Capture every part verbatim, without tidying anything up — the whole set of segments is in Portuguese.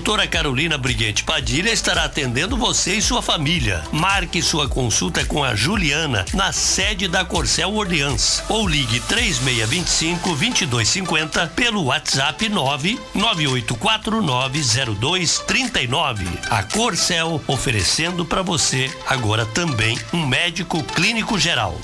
Doutora Carolina Briguente Padilha estará atendendo você e sua família. Marque sua consulta com a Juliana na sede da Corsel Orleans ou ligue três seis dois cinco, dois dois cinco zero pelo WhatsApp nove nove oito quatro nove zero dois três nove. A Corsel oferecendo para você agora também um médico clínico geral.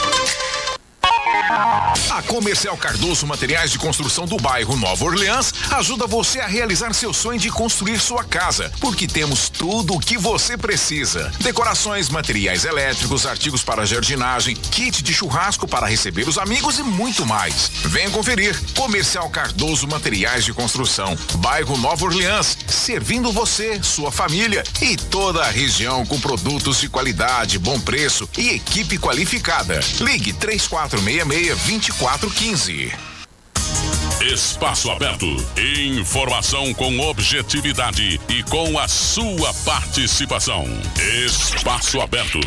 A Comercial Cardoso Materiais de Construção do bairro Nova Orleans ajuda você a realizar seu sonho de construir sua casa, porque temos tudo o que você precisa: decorações, materiais elétricos, artigos para jardinagem, kit de churrasco para receber os amigos e muito mais. Venha conferir. Comercial Cardoso Materiais de Construção, bairro Nova Orleans, servindo você, sua família e toda a região com produtos de qualidade, bom preço e equipe qualificada. Ligue três quatro seis seis, dois quatro um cinco. Espaço Aberto. Informação com objetividade e com a sua participação. Espaço Aberto.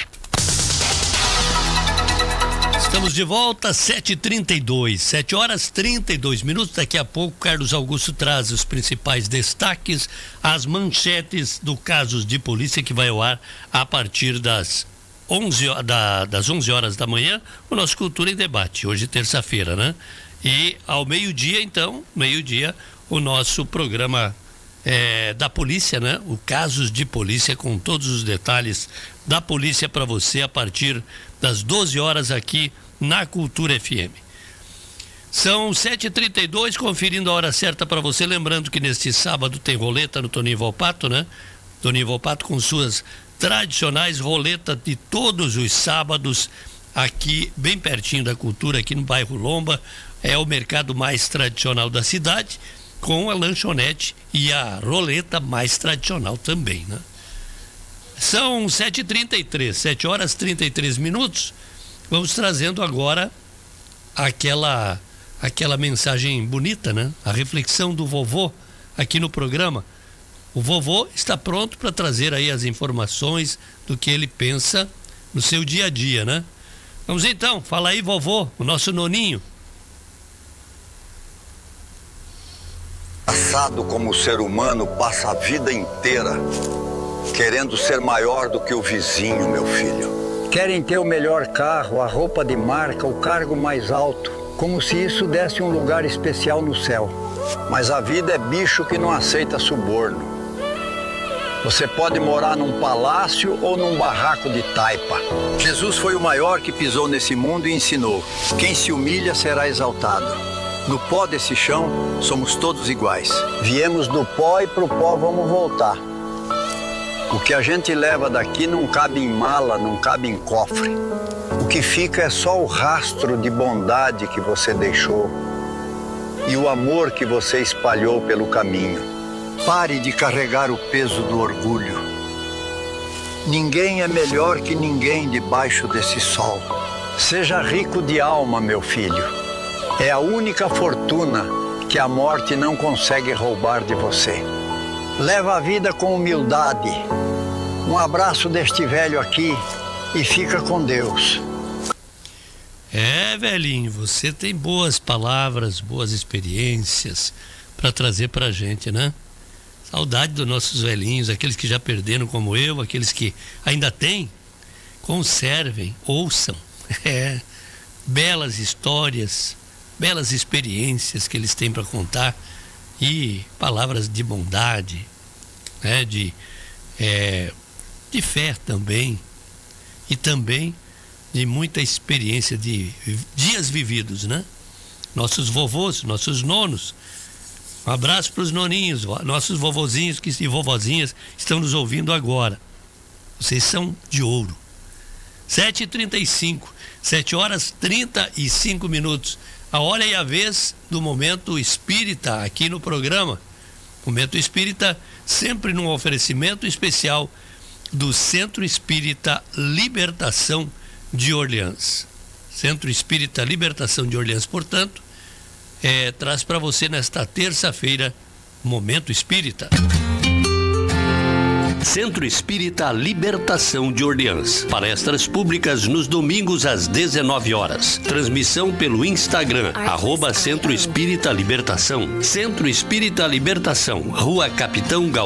Estamos de volta, sete e trinta e dois, sete horas e trinta e dois minutos. Daqui a pouco, Carlos Augusto traz os principais destaques, as manchetes do Casos de Polícia, que vai ao ar a partir das onze, da, das onze horas da manhã, o nosso Cultura em Debate, hoje terça-feira, né? E ao meio-dia, então, meio-dia, o nosso programa é, da polícia, né? O Casos de Polícia, com todos os detalhes da polícia para você a partir das doze horas aqui na Cultura F M. São sete e trinta e dois, conferindo a hora certa para você, lembrando que neste sábado tem roleta no Toninho Volpato, né? Toninho Volpato com suas tradicionais roletas de todos os sábados aqui bem pertinho da Cultura, aqui no bairro Lomba. É o mercado mais tradicional da cidade, com a lanchonete e a roleta mais tradicional também, né? São sete e trinta e três, sete horas e trinta e três minutos. Vamos trazendo agora aquela aquela mensagem bonita, né? A reflexão do vovô aqui no programa. O vovô está pronto para trazer aí as informações do que ele pensa no seu dia a dia, né? Vamos então, fala aí, vovô, o nosso noninho. Passado como o ser humano passa a vida inteira querendo ser maior do que o vizinho, meu filho. Querem ter o melhor carro, a roupa de marca, o cargo mais alto, como se isso desse um lugar especial no céu. Mas a vida é bicho que não aceita suborno. Você pode morar num palácio ou num barraco de taipa. Jesus foi o maior que pisou nesse mundo e ensinou: quem se humilha será exaltado. No pó desse chão, somos todos iguais. Viemos do pó e pro pó vamos voltar. O que a gente leva daqui não cabe em mala, não cabe em cofre. O que fica é só o rastro de bondade que você deixou e o amor que você espalhou pelo caminho. Pare de carregar o peso do orgulho. Ninguém é melhor que ninguém debaixo desse sol. Seja rico de alma, meu filho. É a única fortuna que a morte não consegue roubar de você. Leva a vida com humildade. Um abraço deste velho aqui e fica com Deus. É, velhinho, você tem boas palavras, boas experiências para trazer pra gente, né? Saudade dos nossos velhinhos, aqueles que já perderam como eu, aqueles que ainda têm, conservem, ouçam. É, belas histórias, belas experiências que eles têm para contar e palavras de bondade, né? De, é, de fé também e também de muita experiência de dias vividos, né? Nossos vovôs, nossos nonos. Um abraço para os noninhos, nossos vovozinhos que, e vovozinhas estão nos ouvindo agora. Vocês são de ouro. sete e trinta e cinco, sete horas e trinta e cinco minutos. A hora e a vez do Momento Espírita aqui no programa. Momento Espírita sempre num oferecimento especial do Centro Espírita Libertação de Orleans. Centro Espírita Libertação de Orleans, portanto, é, traz para você nesta terça-feira Momento Espírita. Centro Espírita Libertação de Orleans. Palestras públicas nos domingos às dezenove horas. Transmissão pelo Instagram, arroba Centro Espírita Libertação. Centro Espírita Libertação, Rua Capitão Gal